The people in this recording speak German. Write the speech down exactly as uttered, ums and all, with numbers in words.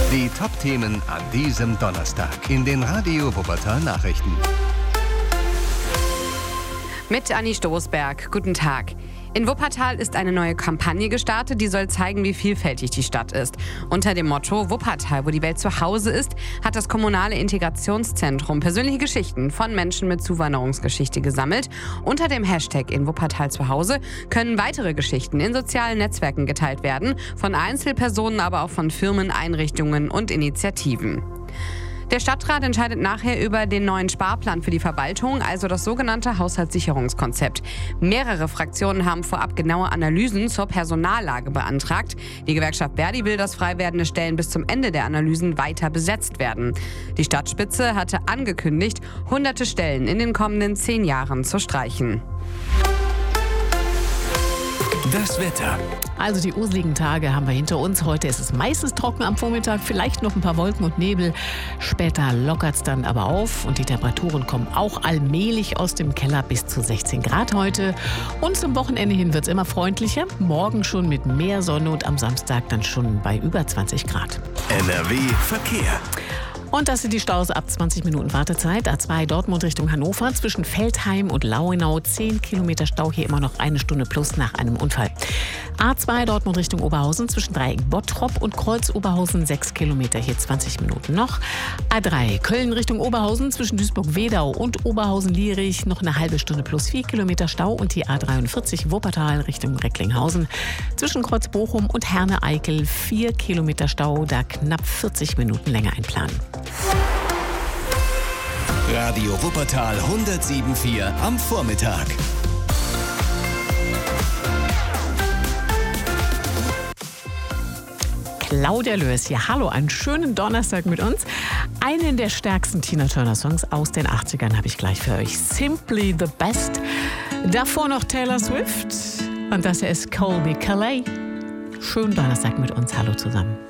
Die Top-Themen an diesem Donnerstag in den Radio Wuppertal Nachrichten. Mit Anni Stoßberg. Guten Tag. In Wuppertal ist eine neue Kampagne gestartet, die soll zeigen, wie vielfältig die Stadt ist. Unter dem Motto Wuppertal, wo die Welt zu Hause ist, hat das kommunale Integrationszentrum persönliche Geschichten von Menschen mit Zuwanderungsgeschichte gesammelt. Unter dem Hashtag in Wuppertal zu Hause können weitere Geschichten in sozialen Netzwerken geteilt werden, von Einzelpersonen, aber auch von Firmen, Einrichtungen und Initiativen. Der Stadtrat entscheidet nachher über den neuen Sparplan für die Verwaltung, also das sogenannte Haushaltssicherungskonzept. Mehrere Fraktionen haben vorab genaue Analysen zur Personallage beantragt. Die Gewerkschaft Verdi will, dass frei werdende Stellen bis zum Ende der Analysen weiter besetzt werden. Die Stadtspitze hatte angekündigt, hunderte Stellen in den kommenden zehn Jahren zu streichen. Das Wetter. Also die useligen Tage haben wir hinter uns. Heute ist es meistens trocken am Vormittag, vielleicht noch ein paar Wolken und Nebel. Später lockert es dann aber auf und die Temperaturen kommen auch allmählich aus dem Keller bis zu sechzehn Grad heute. Und zum Wochenende hin wird es immer freundlicher. Morgen schon mit mehr Sonne und am Samstag dann schon bei über zwanzig Grad. N R W Verkehr. Und das sind die Staus ab zwanzig Minuten Wartezeit. A zwei Dortmund Richtung Hannover zwischen Veltheim und Lauenau. zehn Kilometer Stau, hier immer noch eine Stunde plus nach einem Unfall. A zwei Dortmund Richtung Oberhausen zwischen Dreieck Bottrop und Kreuz Oberhausen. sechs Kilometer, hier zwanzig Minuten noch. A drei Köln Richtung Oberhausen zwischen Duisburg-Wedau und Oberhausen-Lierich. Noch eine halbe Stunde plus vier Kilometer Stau. Und die A dreiundvierzig Wuppertal Richtung Recklinghausen zwischen Kreuz Bochum und Herne-Eickel. vier Kilometer Stau, da knapp vierzig Minuten länger einplanen. Radio Wuppertal hundertsieben Komma vier am Vormittag. Claudia Löß hier. Hallo, einen schönen Donnerstag mit uns. Einen der stärksten Tina Turner Songs aus den achtzigern habe ich gleich für euch. Simply the Best. Davor noch Taylor Swift. Und das ist Colby Calais. Schönen Donnerstag mit uns. Hallo zusammen.